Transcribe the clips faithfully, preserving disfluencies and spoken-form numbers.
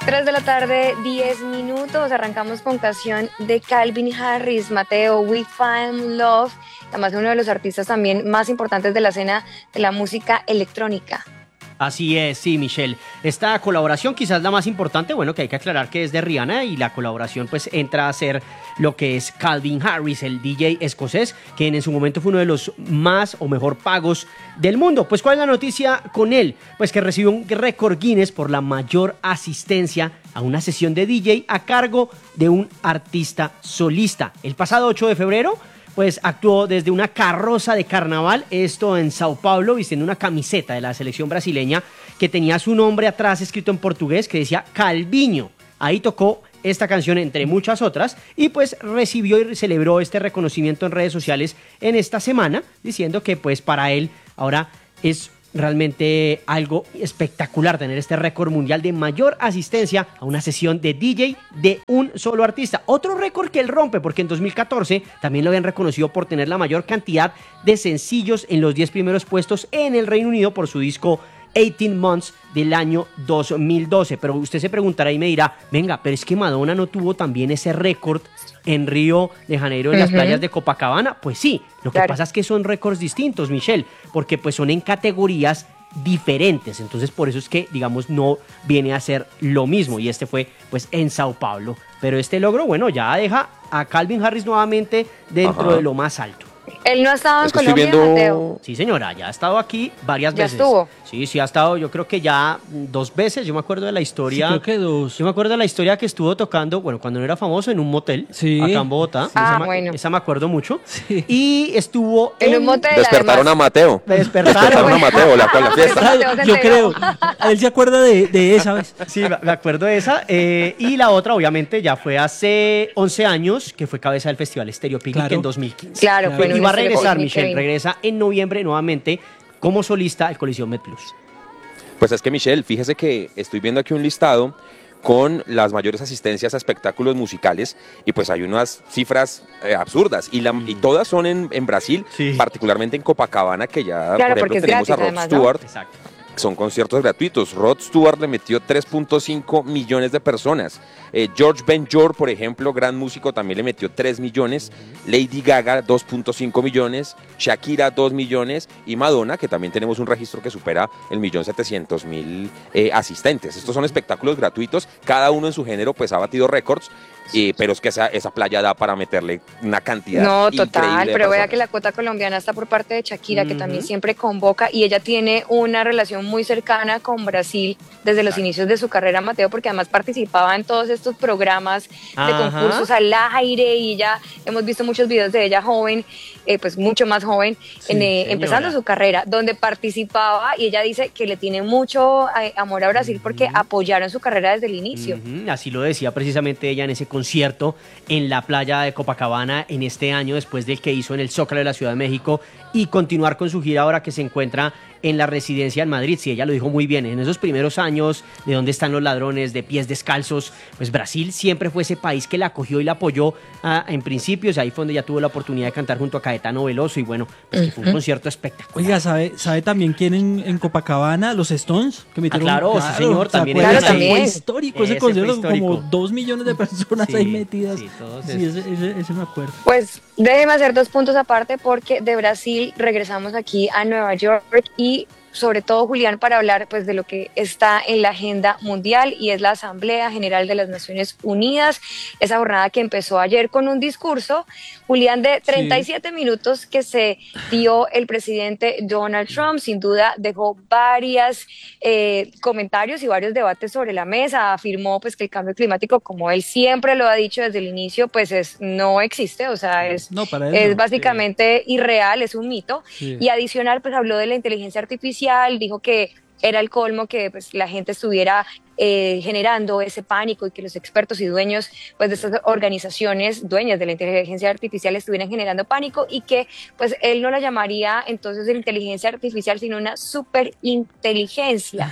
tres de la tarde, diez minutos. Arrancamos con canción de Calvin Harris, Mateo, We Find Love, además uno de los artistas también más importantes de la escena de la música electrónica. Así es, sí, Michelle. Esta colaboración quizás la más importante, bueno, que hay que aclarar que es de Rihanna y la colaboración pues entra a ser lo que es Calvin Harris, el D J escocés, que en su momento fue uno de los más o mejor pagos del mundo. Pues, ¿cuál es la noticia con él? Pues que recibió un récord Guinness por la mayor asistencia a una sesión de D J a cargo de un artista solista. El pasado ocho de febrero, pues actuó desde una carroza de carnaval, esto en Sao Paulo, vistiendo una camiseta de la selección brasileña que tenía su nombre atrás escrito en portugués que decía Calvinho. Ahí tocó esta canción entre muchas otras y pues recibió y celebró este reconocimiento en redes sociales en esta semana, diciendo que pues para él ahora es realmente algo espectacular tener este récord mundial de mayor asistencia a una sesión de D J de un solo artista. Otro récord que él rompe, porque en dos mil catorce también lo habían reconocido por tener la mayor cantidad de sencillos en los diez primeros puestos en el Reino Unido por su disco dieciocho Months del año dos mil doce. Pero usted se preguntará y me dirá, venga, pero es que Madonna no tuvo también ese récord en Río de Janeiro, en uh-huh. las playas de Copacabana. Pues sí, lo que claro. pasa es que son récords distintos, Michelle, porque pues son en categorías diferentes, entonces por eso es que digamos no viene a ser lo mismo, y este fue pues en Sao Paulo, pero este logro, bueno, ya deja a Calvin Harris nuevamente dentro Ajá. de lo más alto. Él no ha estado es en Colombia, viendo... Mateo. Sí, señora, ya ha estado aquí varias ¿Ya veces. estuvo? Sí, sí ha estado, yo creo que ya dos veces, yo me acuerdo de la historia. Sí, creo que dos. Yo me acuerdo de la historia que estuvo tocando, bueno, cuando no era famoso, en un motel, sí. acá en Bogotá. Sí. Ah, esa, bueno. Esa me acuerdo mucho. Sí. Y estuvo en, en un motel. Despertaron además. a Mateo. Despertaron. Despertaron a Mateo, la, con la fiesta. Yo creo. Él se acuerda de, de esa vez. Sí, me acuerdo de esa. Eh, y la otra, obviamente, ya fue hace once años, que fue cabeza del Festival Stereo Picnic Claro. en dos mil quince. Claro, Claro. fue Y va a Stereo regresar, Picnic, Michelle, Kevin. regresa en noviembre nuevamente como solista al Coliseum Med Plus. Pues es que, Michelle, fíjese que estoy viendo aquí un listado con las mayores asistencias a espectáculos musicales y pues hay unas cifras eh, absurdas y, la, y todas son en, en Brasil, Sí. particularmente en Copacabana, que ya Claro, por porque ejemplo es tenemos gratis, a Rod además, ¿no? Stewart. Exacto. Son conciertos gratuitos. Rod Stewart le metió tres punto cinco millones de personas. Eh, George Benjor, por ejemplo, gran músico, también le metió tres millones. Lady Gaga, dos punto cinco millones. Shakira, dos millones. Y Madonna, que también tenemos un registro que supera el millón setecientos mil eh, asistentes. Estos son espectáculos gratuitos. Cada uno en su género pues ha batido récords. Eh, pero es que esa, esa playa da para meterle una cantidad No, increíble total, de pero vea personas. que la cuota colombiana está por parte de Shakira, que Ujú. también siempre convoca, y ella tiene una relación muy cercana con Brasil desde los Claro. inicios de su carrera, Mateo, porque además participaba en todos estos programas de Ajá. concursos al aire, y ya hemos visto muchos videos de ella joven, eh, pues mucho más joven, Sí, en, eh, señora. empezando su carrera, donde participaba, y ella dice que le tiene mucho eh, amor a Brasil porque apoyaron su carrera desde el inicio. Ujú, así lo decía precisamente ella en ese concierto en la playa de Copacabana en este año, después del que hizo en el Zócalo de la Ciudad de México, y continuar con su gira ahora que se encuentra en la residencia en Madrid. Sí, ella lo dijo muy bien, en esos primeros años de Dónde están los ladrones, de Pies descalzos, pues Brasil siempre fue ese país que la acogió y la apoyó ah, en principio, o sea, ahí fue donde ella tuvo la oportunidad de cantar junto a Caetano Veloso, y bueno, pues que fue un concierto espectacular. Oiga, ¿sabe, sabe también quién en, en Copacabana? Los Stones. Que metieron, Ah, claro, sí, señor, ¿se también acuerdan? Claro, también. Fue histórico ese, Ese fue concierto, histórico. como dos millones de personas Sí, ahí metidas. sí, todos Sí, esos. ese, ese, ese me acuerdo. Pues déjeme hacer dos puntos aparte, porque de Brasil regresamos aquí a Nueva York, y sobre todo, Julián, para hablar pues de lo que está en la agenda mundial, y es la Asamblea General de las Naciones Unidas, esa jornada que empezó ayer con un discurso, Julián, de treinta y siete sí. minutos que se dio el presidente Donald Trump. Sin duda dejó varios eh, comentarios y varios debates sobre la mesa. Afirmó pues que el cambio climático, como él siempre lo ha dicho desde el inicio, pues es, no existe, o sea, es, No, para él es no. básicamente sí. irreal, es un mito. Sí. Y adicional, pues habló de la inteligencia artificial, dijo que era el colmo que pues, la gente estuviera eh, generando ese pánico, y que los expertos y dueños pues, de estas organizaciones, dueñas de la inteligencia artificial, estuvieran generando pánico, y que pues él no la llamaría entonces inteligencia artificial, sino una superinteligencia.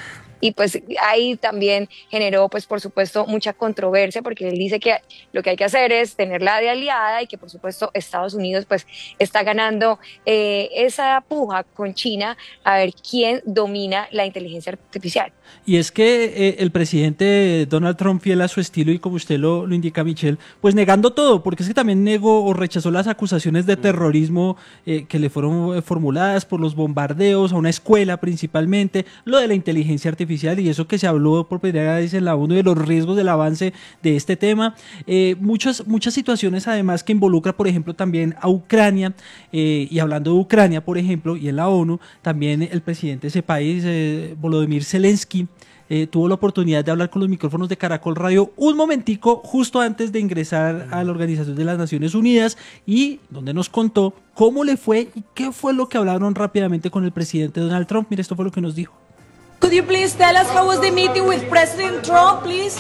y pues ahí también generó pues por supuesto mucha controversia porque él dice que lo que hay que hacer es tenerla de aliada y que por supuesto Estados Unidos pues está ganando eh, esa puja con China a ver quién domina la inteligencia artificial. Y es que eh, el presidente Donald Trump, fiel a su estilo y como usted lo, lo indica, Michelle, pues negando todo, porque es que también negó o rechazó las acusaciones de terrorismo eh, que le fueron formuladas por los bombardeos a una escuela principalmente, lo de la inteligencia artificial y eso que se habló por primera vez en la ONU de los riesgos del avance de este tema. Eh, muchas, muchas situaciones además que involucra, por ejemplo, también a Ucrania, eh, y hablando de Ucrania, por ejemplo, y en la ONU, también el presidente de ese país, eh, Volodymyr Zelensky, Eh, tuvo la oportunidad de hablar con los micrófonos de Caracol Radio un momentico justo antes de ingresar a la Organización de las Naciones Unidas y donde nos contó cómo le fue y qué fue lo que hablaron rápidamente con el presidente Donald Trump. Mire, esto fue lo que nos dijo. Could you please tell us how was the meeting with President Trump, please?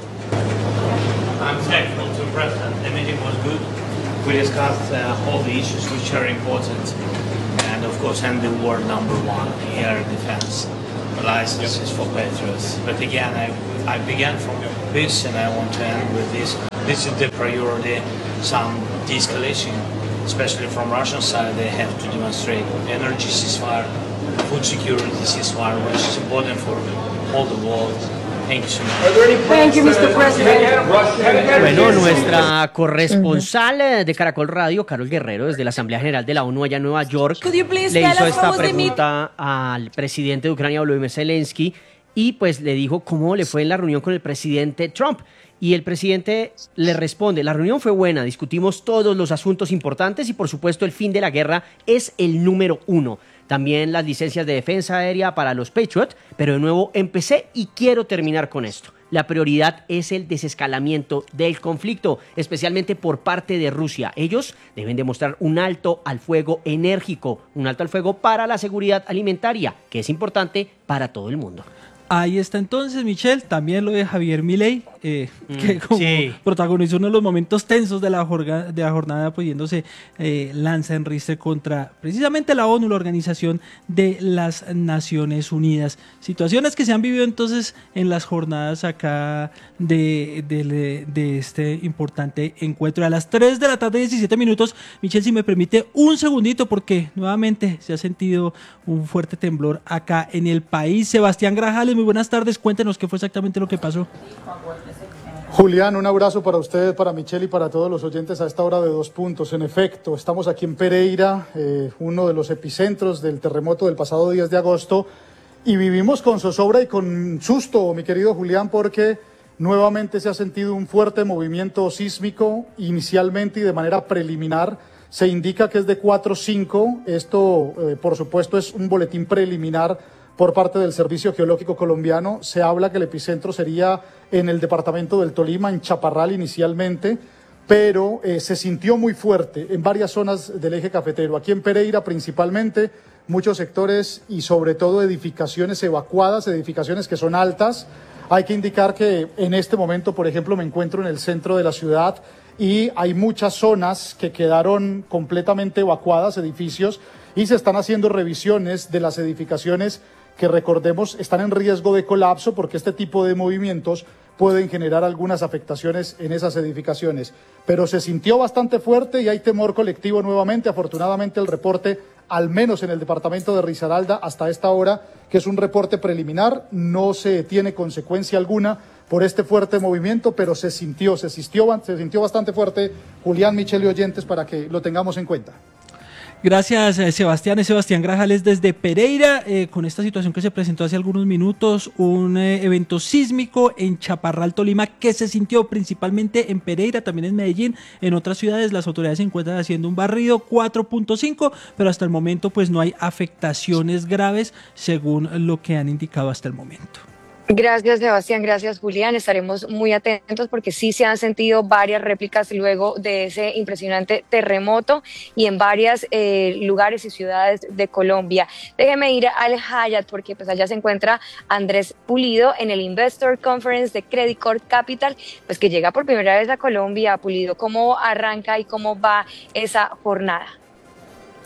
I'm thankful to the President. The meeting was good. We discussed uh, all the issues which are important and of course and the war number one, air defense. Licenses for Patriots. But again, I, I began from this and I want to end with this. This is the priority, some de-escalation, especially from Russian side. They have to demonstrate energy ceasefire, food security ceasefire, which is important for all the world. Thank you so much. Thank you, mister President. Bueno, nuestra corresponsal de Caracol Radio, Carol Guerrero, desde la Asamblea General de la ONU allá en Nueva York, Could you please le tell hizo us esta how was the pregunta al presidente de Ucrania, Volodymyr Zelensky, y pues le dijo cómo le fue en la reunión con el presidente Trump. Y el presidente le responde, la reunión fue buena, discutimos todos los asuntos importantes y por supuesto el fin de la guerra es el número uno. También las licencias de defensa aérea para los Patriot, pero de nuevo empecé y quiero terminar con esto. La prioridad es el desescalamiento del conflicto, especialmente por parte de Rusia. Ellos deben demostrar un alto al fuego enérgico, un alto al fuego para la seguridad alimentaria, que es importante para todo el mundo. Ahí está entonces, Michelle, también lo de Javier Milei, eh, mm, que como sí. protagonizó uno de los momentos tensos de la, jorga, de la jornada, pudiéndose eh, lanza en ristre contra precisamente la ONU, la Organización de las Naciones Unidas. Situaciones que se han vivido entonces en las jornadas acá de, de, de este importante encuentro. A las tres de la tarde, diecisiete minutos, Michelle, si me permite un segundito, porque nuevamente se ha sentido un fuerte temblor acá en el país. Sebastián Grajales, muy buenas tardes, cuéntenos qué fue exactamente lo que pasó. Julián, un abrazo para usted, para Michelle y para todos los oyentes a esta hora de Dos Puntos. En efecto, estamos aquí en Pereira, eh, uno de los epicentros del terremoto del pasado diez de agosto, y vivimos con zozobra y con susto, mi querido Julián, porque nuevamente se ha sentido un fuerte movimiento sísmico. Inicialmente y de manera preliminar se indica que es de cuatro cinco. Esto, eh, por supuesto, es un boletín preliminar por parte del Servicio Geológico Colombiano. Se habla que el epicentro sería en el departamento del Tolima, en Chaparral inicialmente, pero eh, se sintió muy fuerte en varias zonas del eje cafetero. Aquí en Pereira principalmente, muchos sectores y sobre todo edificaciones evacuadas, edificaciones que son altas. Hay que indicar que en este momento, por ejemplo, me encuentro en el centro de la ciudad y hay muchas zonas que quedaron completamente evacuadas, edificios, y se están haciendo revisiones de las edificaciones que, recordemos, están en riesgo de colapso porque este tipo de movimientos pueden generar algunas afectaciones en esas edificaciones. Pero se sintió bastante fuerte y hay temor colectivo nuevamente. Afortunadamente el reporte, al menos en el departamento de Risaralda hasta esta hora, que es un reporte preliminar, no se tiene consecuencia alguna por este fuerte movimiento, pero se sintió, se sintió, se sintió bastante fuerte. Julián, Michelle y oyentes, para que lo tengamos en cuenta. Gracias, Sebastián. Es Sebastián Grajales desde Pereira, eh, con esta situación que se presentó hace algunos minutos, un eh, evento sísmico en Chaparral, Tolima, que se sintió principalmente en Pereira, también en Medellín, en otras ciudades. Las autoridades se encuentran haciendo un barrido cuatro punto cinco, pero hasta el momento pues no hay afectaciones graves, según lo que han indicado hasta el momento. Gracias, Sebastián, gracias, Julián. Estaremos muy atentos porque sí se han sentido varias réplicas luego de ese impresionante terremoto y en varios eh, lugares y ciudades de Colombia. Déjeme ir al Hyatt porque pues allá se encuentra Andrés Pulido en el Investor Conference de Credit Corp Capital, pues que llega por primera vez a Colombia. Pulido, ¿cómo arranca y cómo va esa jornada?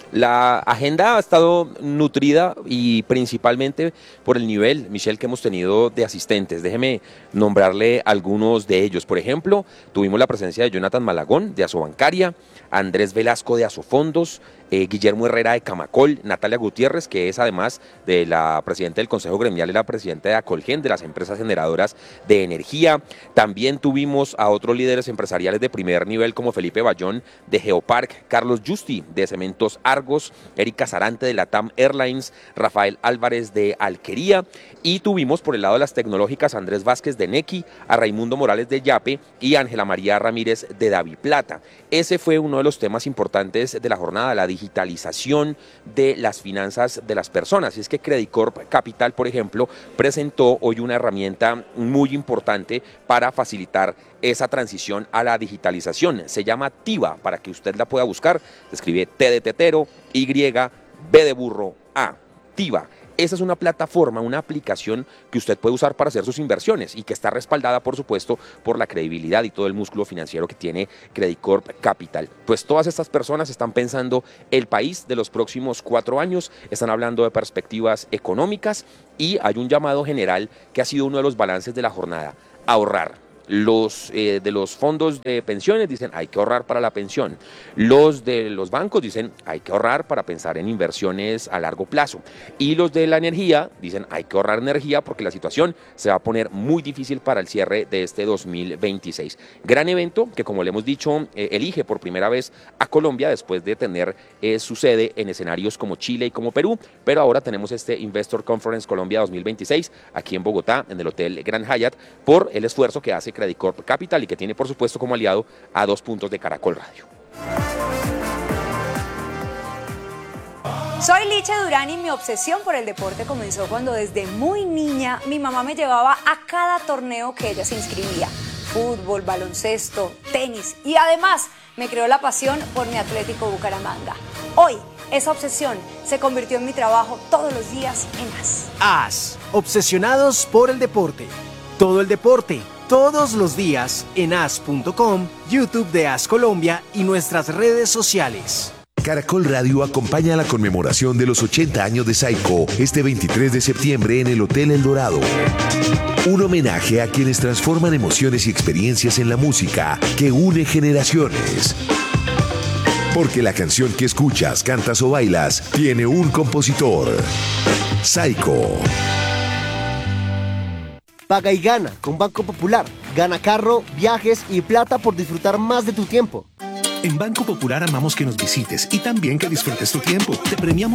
La agenda ha estado nutrida y principalmente por el nivel, Michelle, que hemos tenido de asistentes. Déjeme nombrarle algunos de ellos. Por ejemplo, tuvimos la presencia de Jonathan Malagón de Asobancaria, Andrés Velasco de Asofondos, eh, Guillermo Herrera de Camacol, Natalia Gutiérrez, que es además de la presidenta del Consejo Gremial y la presidenta de Acolgen, de las empresas generadoras de energía. También tuvimos a otros líderes empresariales de primer nivel como Felipe Bayón de Geopark, Carlos Justi de Cementos Argos, Erika Sarante de Latam Airlines, Rafael Álvarez de Alquería, y tuvimos por el lado de las tecnológicas a Andrés Vázquez de Nequi, a Raimundo Morales de Yape y a Ángela María Ramírez de Daviplata. Ese fue uno de los temas importantes de la jornada, la digitalización de las finanzas de las personas. Y es que Credicorp Capital, por ejemplo, presentó hoy una herramienta muy importante para facilitar esa transición a la digitalización. Se llama Tiva, para que usted la pueda buscar. Se escribe T de tetero, Y, B de burro, A. Tiva. Esa es una plataforma, una aplicación que usted puede usar para hacer sus inversiones y que está respaldada, por supuesto, por la credibilidad y todo el músculo financiero que tiene Credicorp Capital. Pues todas estas personas están pensando el país de los próximos cuatro años, están hablando de perspectivas económicas y hay un llamado general que ha sido uno de los balances de la jornada: ahorrar. Los eh, de los fondos de pensiones dicen hay que ahorrar para la pensión. Los de los bancos dicen hay que ahorrar para pensar en inversiones a largo plazo. Y los de la energía dicen hay que ahorrar energía porque la situación se va a poner muy difícil para el cierre de este dos mil veintiséis. Gran evento que, como le hemos dicho, eh, elige por primera vez a Colombia después de tener eh, su sede en escenarios como Chile y como Perú. Pero ahora tenemos este Investor Conference Colombia dos mil veintiséis aquí en Bogotá, en el Hotel Grand Hyatt, por el esfuerzo que hace Credicorp Capital y que tiene, por supuesto, como aliado a Dos Puntos de Caracol Radio. Soy Liche Durán y mi obsesión por el deporte comenzó cuando desde muy niña mi mamá me llevaba a cada torneo que ella se inscribía. Fútbol, baloncesto, tenis y además me creó la pasión por mi Atlético Bucaramanga. Hoy esa obsesión se convirtió en mi trabajo todos los días en A S. A S, obsesionados por el deporte. Todo el deporte, todos los días en A S punto com, YouTube de A S Colombia y nuestras redes sociales. Caracol Radio acompaña la conmemoración de los ochenta años de Saico este veintitrés de septiembre en el Hotel El Dorado. Un homenaje a quienes transforman emociones y experiencias en la música que une generaciones. Porque la canción que escuchas, cantas o bailas tiene un compositor. Saico. Paga y gana con Banco Popular. Gana carro, viajes y plata por disfrutar más de tu tiempo. En Banco Popular amamos que nos visites y también que disfrutes tu tiempo. Te premiamos